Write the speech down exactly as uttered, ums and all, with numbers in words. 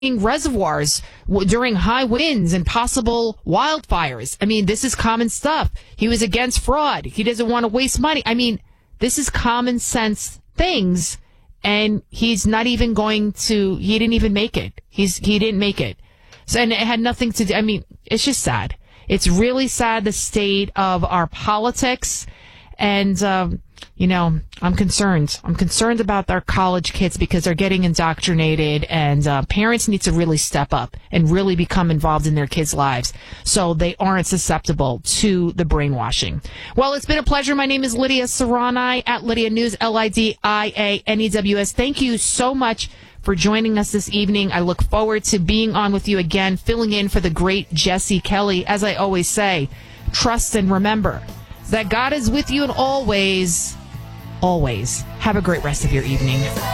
reservoirs w- during high winds and possible wildfires. I mean, this is common stuff. He was against fraud. He doesn't want to waste money. I mean, this is common sense things, and he's not even going to, he didn't even make it. He's, he didn't make it. So, and it had nothing to do, I mean, it's just sad. It's really sad, the state of our politics. And, um, you know, I'm concerned. I'm concerned about our college kids because they're getting indoctrinated, and uh, parents need to really step up and really become involved in their kids' lives so they aren't susceptible to the brainwashing. Well, it's been a pleasure. My name is Lydia Serrani at Lydia News, L I D I A N E W S. Thank you so much for joining us this evening. I look forward to being on with you again, filling in for the great Jesse Kelly. As I always say, trust and remember that God is with you in all ways. Always. Have a great rest of your evening.